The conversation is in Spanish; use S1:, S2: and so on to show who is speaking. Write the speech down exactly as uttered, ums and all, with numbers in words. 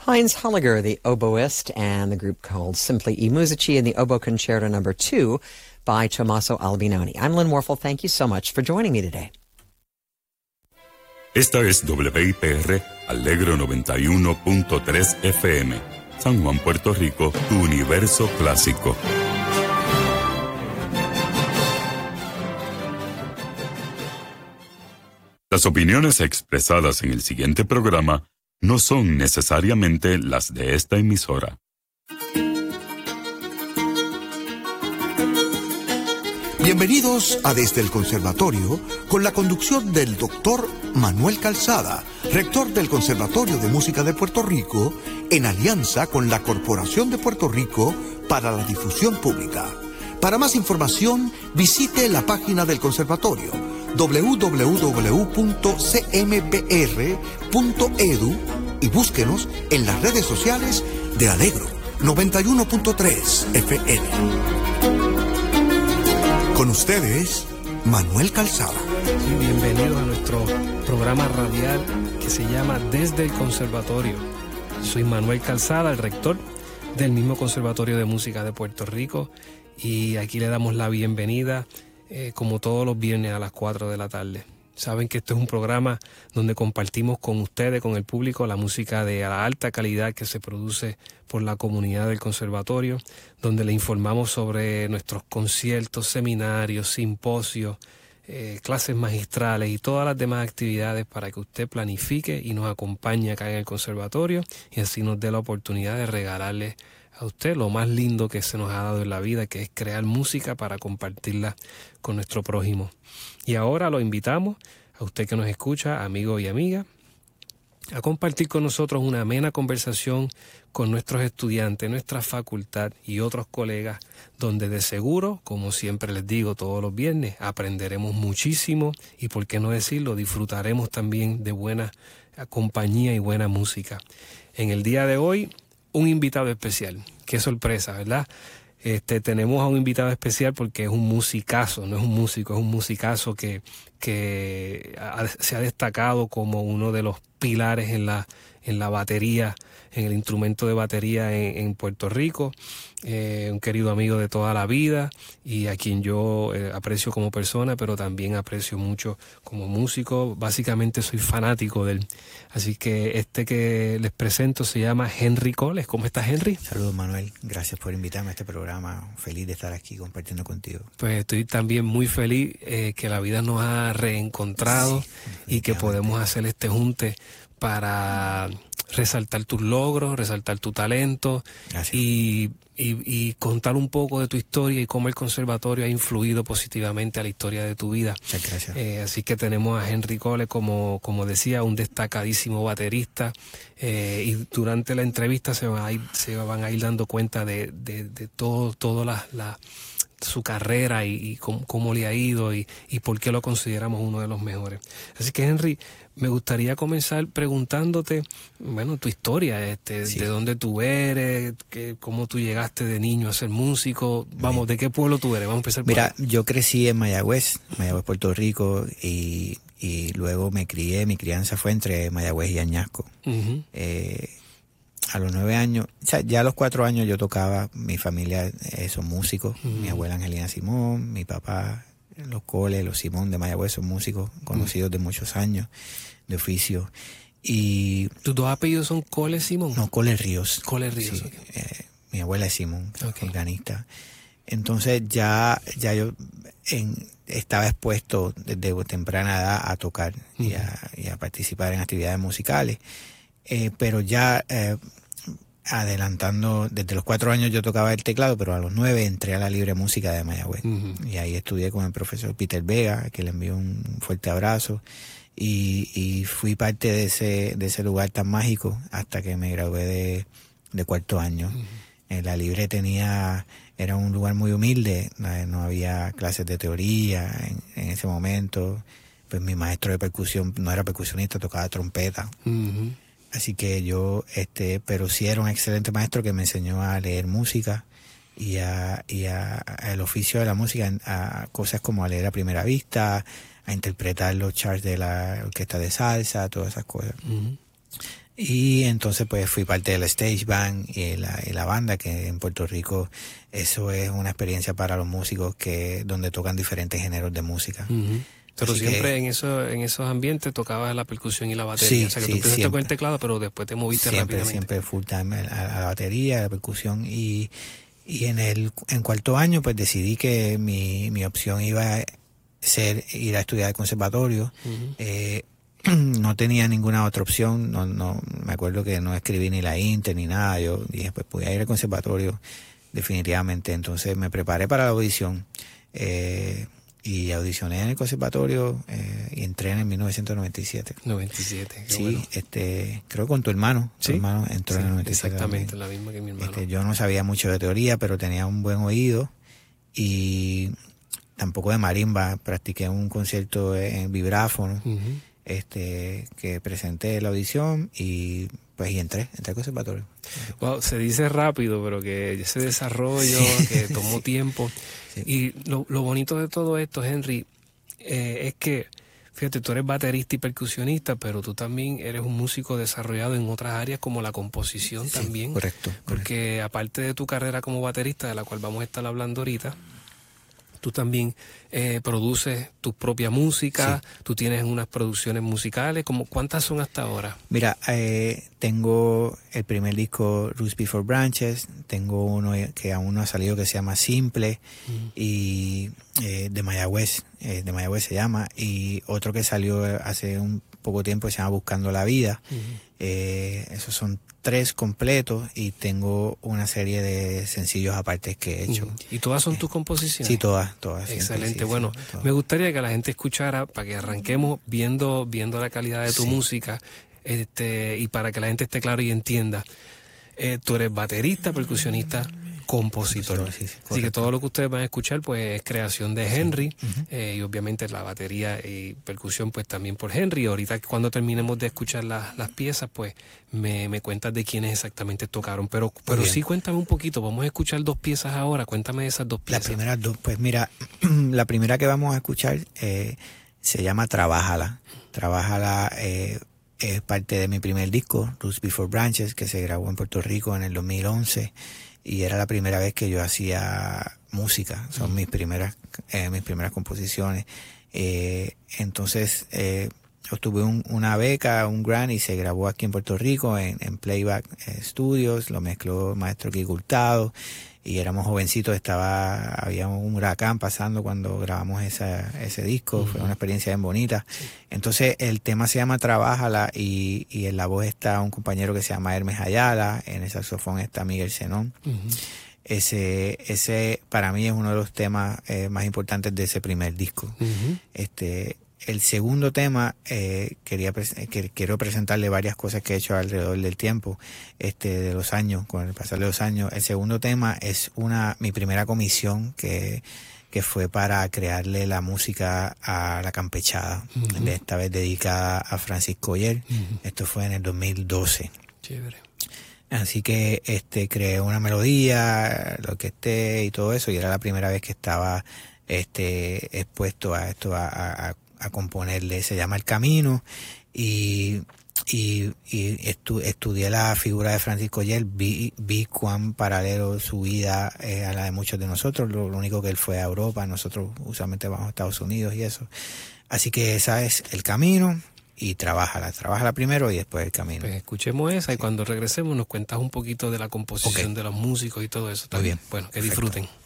S1: Heinz Holliger, the oboist, and the group called Simply I Musici, and the Oboe Concerto number two by Tommaso Albinoni. I'm Lynn Warfel. Thank you so much for joining me today.
S2: Esta es W I P R Alegro noventa y uno punto tres F M, San Juan, Puerto Rico, tu universo clásico. Las opiniones expresadas en el siguiente programa no son necesariamente las de esta emisora.
S3: Bienvenidos a Desde el Conservatorio, con la conducción del doctor Manuel Calzada, rector del Conservatorio de Música de Puerto Rico, en alianza con la Corporación de Puerto Rico para la Difusión Pública. Para más información, visite la página del Conservatorio doble u doble u doble u punto c m p r punto e d u y búsquenos en las redes sociales de Alegro noventa y uno punto tres F M. Con ustedes, Manuel Calzada.
S4: Sí, bienvenidos a nuestro programa radial que se llama Desde el Conservatorio. Soy Manuel Calzada, el rector del mismo Conservatorio de Música de Puerto Rico, y aquí le damos la bienvenida eh, como todos los viernes a las cuatro de la tarde. Saben que este es un programa donde compartimos con ustedes, con el público, la música de alta calidad que se produce por la comunidad del conservatorio, donde le informamos sobre nuestros conciertos, seminarios, simposios, eh, clases magistrales y todas las demás actividades para que usted planifique y nos acompañe acá en el conservatorio, y así nos dé la oportunidad de regalarle a usted lo más lindo que se nos ha dado en la vida, que es crear música para compartirla con nuestro prójimo. Y ahora lo invitamos a usted que nos escucha, amigo y amiga, a compartir con nosotros una amena conversación con nuestros estudiantes, nuestra facultad y otros colegas, donde de seguro, como siempre les digo todos los viernes, aprenderemos muchísimo y, por qué no decirlo, disfrutaremos también de buena compañía y buena música. En el día de hoy, un invitado especial. Qué sorpresa, ¿verdad? Este, tenemos a un invitado especial porque es un musicazo, no es un músico, es un musicazo que, que ha, se ha destacado como uno de los pilares en la, en la batería, en el instrumento de batería en, en Puerto Rico. Eh, un querido amigo de toda la vida y a quien yo eh, aprecio como persona, pero también aprecio mucho como músico. Básicamente soy fanático de él. Así que este que les presento se llama Henry Coles. ¿Cómo estás, Henry?
S5: Saludos, Manuel. Gracias por invitarme a este programa. Feliz de estar aquí compartiendo contigo.
S4: Pues estoy también muy feliz eh, que la vida nos ha reencontrado, sí, y que podemos hacer este junte para resaltar tus logros, resaltar tu talento y, y, y contar un poco de tu historia y cómo el conservatorio ha influido positivamente a la historia de tu vida.
S5: Muchas gracias.
S4: Eh, así que tenemos a Henry Coles, como, como decía, un destacadísimo baterista, eh, y durante la entrevista se van a ir, se van a ir dando cuenta de, de, de todo, todo la, la, su carrera y, y cómo, cómo le ha ido y, y por qué lo consideramos uno de los mejores. Así que, Henry, me gustaría comenzar preguntándote, bueno, tu historia, este, sí. de dónde tú eres, que, cómo tú llegaste de niño a ser músico. Vamos, ¿de qué pueblo tú eres? Vamos a empezar por
S5: Mira,
S4: ahí.
S5: Yo crecí en Mayagüez, Mayagüez, Puerto Rico, y, y luego me crié, mi crianza fue entre Mayagüez y Añasco. Uh-huh. Eh, a los nueve años, o sea, ya a los cuatro años yo tocaba, mi familia eh, son músicos, uh-huh. mi abuela Angelina Simón, mi papá, los Coles, los Simón de Mayagüez son músicos conocidos uh-huh. de muchos años, de oficio. Y
S4: ¿tus dos apellidos son Coles Simón?
S5: No, Coles Ríos.
S4: Coles Ríos.
S5: Sí, okay. eh, mi abuela es Simón, okay. organista. Entonces ya, ya yo en, estaba expuesto desde temprana edad a tocar uh-huh. y, a, y a participar en actividades musicales. Eh, pero ya eh, adelantando, desde los cuatro años yo tocaba el teclado, pero a los nueve entré a la Libre Música de Mayagüez. Uh-huh. Y ahí estudié con el profesor Peter Vega, que le envío un fuerte abrazo. Y, y fui parte de ese, de ese lugar tan mágico hasta que me gradué de, de cuarto año. Uh-huh. En la Libre tenía, era un lugar muy humilde, no había clases de teoría en, en ese momento. Pues mi maestro de percusión no era percusionista, tocaba trompeta. Uh-huh. Así que yo, este, pero sí era un excelente maestro que me enseñó a leer música y a, y a, a el oficio de la música, a cosas como a leer a primera vista, a interpretar los charts de la orquesta de salsa, todas esas cosas. Uh-huh. Y entonces pues fui parte de la Stage Band y la, y la banda, que en Puerto Rico eso es una experiencia para los músicos que donde tocan diferentes géneros de música.
S4: Uh-huh. Pero
S5: Así
S4: siempre
S5: que,
S4: en eso, en esos ambientes tocabas la percusión y la batería.
S5: Sí,
S4: o sea que
S5: sí,
S4: tú empezaste
S5: siempre.
S4: con el teclado, pero después te moviste
S5: siempre,
S4: rápidamente.
S5: Siempre full time a, a la batería, a la percusión. Y, y en el en cuarto año pues decidí que mi, mi opción iba a ser ir a estudiar al conservatorio. Uh-huh. eh, no tenía ninguna otra opción. No, no, me acuerdo que no escribí ni la Inter ni nada. Yo dije, pues voy a ir al conservatorio definitivamente. Entonces me preparé para la audición. Eh, Y audicioné en el conservatorio eh, y entré en el mil novecientos noventa y siete.
S4: noventa y siete, qué
S5: sí,
S4: bueno.
S5: este, creo que con tu hermano. Tu
S4: ¿Sí?
S5: hermano entró
S4: Sí,
S5: en el noventa y siete.
S4: exactamente,
S5: También.
S4: la misma que mi hermano.
S5: Este, yo no sabía mucho de teoría, pero tenía un buen oído y tampoco de marimba. Practiqué un concierto en vibráfono, uh-huh. este, que presenté la audición y pues y entré, entré al conservatorio.
S4: Wow, se dice rápido, pero que ese desarrollo, sí. que tomó sí. tiempo. Sí. Y lo, lo bonito de todo esto, Henry, eh, es que, fíjate, tú eres baterista y percusionista, pero tú también eres un músico desarrollado en otras áreas como la composición
S5: sí,
S4: también.
S5: Correcto.
S4: Porque
S5: correcto.
S4: aparte de tu carrera como baterista, de la cual vamos a estar hablando ahorita, tú también eh, produces tu propia música, sí. tú tienes unas producciones musicales. ¿Cómo, ¿Cuántas son hasta ahora?
S5: Mira, eh, tengo el primer disco, Roots Before Branches, tengo uno que aún no ha salido que se llama Simple, uh-huh. y eh, de Mayagüez, eh, de Mayagüez se llama, y otro que salió hace un poco tiempo se llama Buscando la Vida. Uh-huh. eh, esos son tres completos y tengo una serie de sencillos aparte que he hecho.
S4: ¿Y todas son tus composiciones?
S5: Sí, todas, todas.
S4: Excelente.
S5: Siempre, sí,
S4: bueno,
S5: sí, todas.
S4: Me gustaría que la gente escuchara, para que arranquemos viendo, viendo la calidad de tu sí. música, este, y para que la gente esté claro y entienda. Eh, tú eres baterista, percusionista, compositor. Sí, sí, Así que todo lo que ustedes van a escuchar pues es creación de Henry, sí. uh-huh. eh, y obviamente la batería y percusión pues también por Henry. Ahorita cuando terminemos de escuchar la, las piezas pues me, me cuentas de quiénes exactamente tocaron, pero, pero sí cuéntame un poquito, vamos a escuchar dos piezas ahora, cuéntame de esas dos piezas.
S5: Las primeras dos, pues mira, la primera que vamos a escuchar eh, se llama Trabájala. Trabájala eh, es parte de mi primer disco, Roots Before Branches, que se grabó en Puerto Rico en el dos mil once. Y era la primera vez que yo hacía música, son mm. mis primeras eh, mis primeras composiciones. Eh, entonces eh, obtuve un, una beca, un grant, y se grabó aquí en Puerto Rico en, en Playback Studios, lo mezcló el maestro Kiko Hurtado, y éramos jovencitos, estaba había un huracán pasando cuando grabamos esa, ese disco, uh-huh. fue una experiencia bien bonita. Sí. Entonces el tema se llama Trabájala, y, y en la voz está un compañero que se llama Hermes Ayala, en el saxofón está Miguel Zenón. Uh-huh. Ese, ese para mí es uno de los temas eh, más importantes de ese primer disco. Uh-huh. Este, el segundo tema, eh, quería que, quiero presentarle varias cosas que he hecho alrededor del tiempo, este, de los años, con el pasar de los años. El segundo tema es una mi primera comisión que, que fue para crearle la música a La Campechada, uh-huh. de esta vez dedicada a Francisco Oller. Uh-huh. Esto fue en el dos mil doce.
S4: Chévere.
S5: Así que este creé una melodía, lo que esté y todo eso, y era la primera vez que estaba este expuesto a esto, a, a, a componerle. Se llama El Camino, y, y, y estu, estudié la figura de Francisco Oller, vi, vi cuán paralelo su vida eh, a la de muchos de nosotros. Lo, lo único que él fue a Europa, nosotros usualmente vamos a Estados Unidos y eso. Así que esa es El Camino. Y trabájala, trabájala primero y después El Camino.
S4: Pues escuchemos esa, sí. Y cuando regresemos nos cuentas un poquito de la composición, okay. de los músicos y todo eso.
S5: Muy bien.
S4: Bueno, que
S5: Perfecto.
S4: Disfruten.